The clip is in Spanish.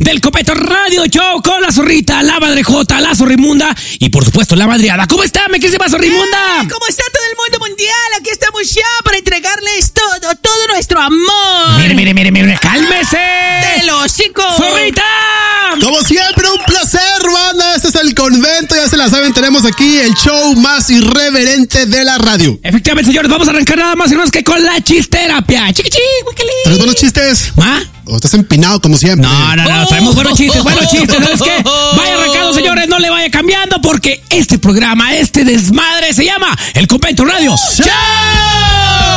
del Copeto Radio Show con la zorrita, la madrejota, la zorrimunda y por supuesto la madriada. ¿Cómo está, mi querida zorrimunda? ¿Cómo está todo el mundo mundial? Aquí estamos ya para entregarles todo nuestro amor. Mire, cálmese. ¡Del hocico! ¡Zorrita! Como siempre, un placer, banda. Este es el convento, ya se la saben, tenemos aquí el show más irreverente de la radio. Efectivamente, señores, vamos a arrancar nada más y menos que con la chisterapia. Chiquichi, huicali. ¿Traes buenos chistes? ¿Ma? ¿O estás empinado como siempre? No, traemos buenos chistes. ¿Sabes qué? Vaya arrancando, señores, no le vaya cambiando porque este programa, este desmadre se llama El Copeto Radio Show.